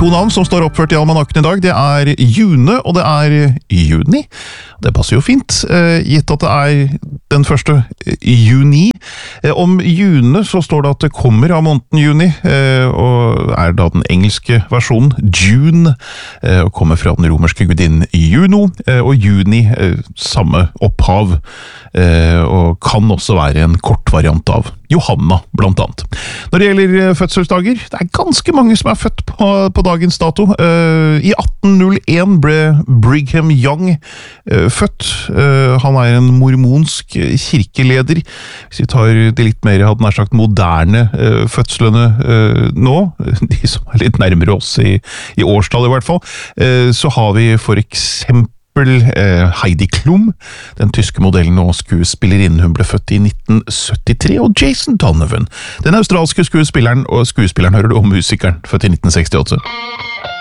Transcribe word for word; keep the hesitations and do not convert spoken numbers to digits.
to navn som står oppført i almanakken i dag. Det er June, og det er Juni. Det passer jo fint, gitt at det er den første juni. Om June så står det at det kommer av måneden juni, og er da den engelske versjonen June, og kommer fra den romerske gudinnen Juno, og juni samme opphav, og kan også være en kort variant av Johanna, blant annet. Når det gjelder fødselsdager, det er ganske mange som er født på, på dagens dato. Uh, I atten null én ble Brigham Young uh, født. Uh, han er en mormonsk kirkeleder. Hvis vi tar det litt mer, hadde nær sagt, moderne uh, fødslene uh, nå, de som er litt nærmere oss i, i årstall i hvert fall, uh, så har vi for eksempel Heidi Klum, den tyske modellen og skuespillerinnen. Hun ble født i nitten syttitre, og Jason Donovan, den australske skuespilleren og skuespilleren hører du, og musikeren, født i nitten sekstiåtte.